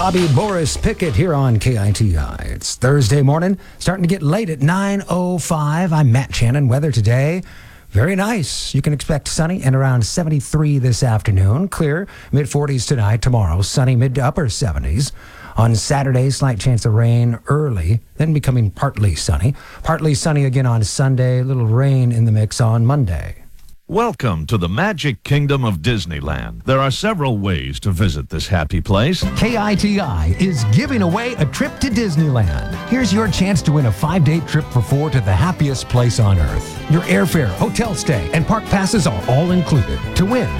Bobby Boris Pickett here on KITI. It's Thursday morning, starting to get late at 9:05. I'm Matt Shannon. Weather today, very nice. You can expect sunny and around 73 this afternoon. Clear, mid-40s tonight. Tomorrow, sunny mid to upper 70s. On Saturday, slight chance of rain early, then becoming partly sunny. Partly sunny again on Sunday, little rain in the mix on Monday. Welcome to the Magic Kingdom of Disneyland. There are several ways to visit this happy place. KITI is giving away a trip to Disneyland. Here's your chance to win a 5-day trip for 4 to the happiest place on earth. Your airfare, hotel stay, and park passes are all included. To win,